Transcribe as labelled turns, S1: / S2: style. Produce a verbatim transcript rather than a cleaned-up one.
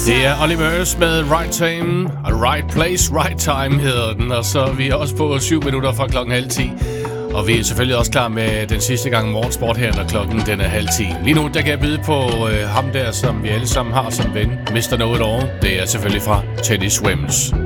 S1: Det er Oliver med Right Time, Right Place, Right Time hedder den. Og så er vi også på syv minutter fra klokken halv ti. Og vi er selvfølgelig også klar med den sidste gang morgensport her, når klokken den er halv ti. Lige nu, der kan jeg byde på øh, ham der, som vi alle sammen har som ven. mister Know It All. Det er selvfølgelig fra Teddy Swims.